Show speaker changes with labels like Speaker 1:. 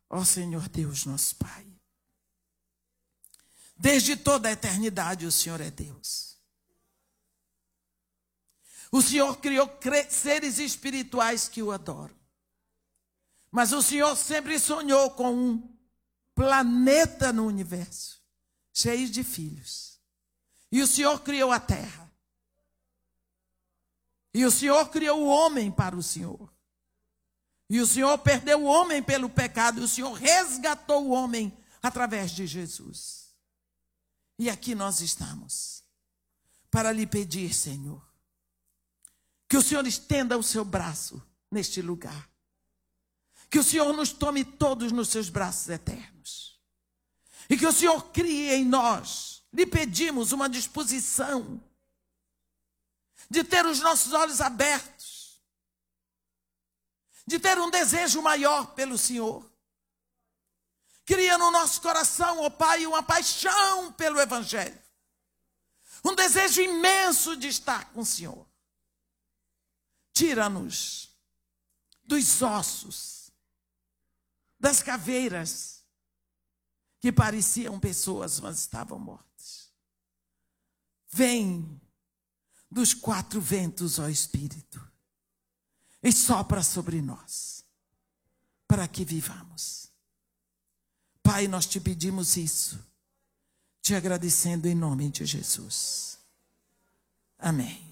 Speaker 1: Ó Senhor Deus, nosso Pai, desde toda a eternidade o Senhor é Deus. O Senhor criou seres espirituais que o adoram. Mas o Senhor sempre sonhou com um planeta no universo, cheio de filhos. E o Senhor criou a terra. E o Senhor criou o homem para o Senhor. E o Senhor perdeu o homem pelo pecado. E o Senhor resgatou o homem através de Jesus. E aqui nós estamos para lhe pedir, Senhor, que o Senhor estenda o seu braço neste lugar. Que o Senhor nos tome todos nos seus braços eternos. E que o Senhor crie em nós, lhe pedimos uma disposição de ter os nossos olhos abertos, de ter um desejo maior pelo Senhor. Cria no nosso coração, ó Pai, uma paixão pelo Evangelho. Um desejo imenso de estar com o Senhor. Tira-nos dos ossos, das caveiras que pareciam pessoas, mas estavam mortas. Vem dos quatro ventos, ó Espírito, e sopra sobre nós, para que vivamos. Pai, nós te pedimos isso, te agradecendo em nome de Jesus. Amém.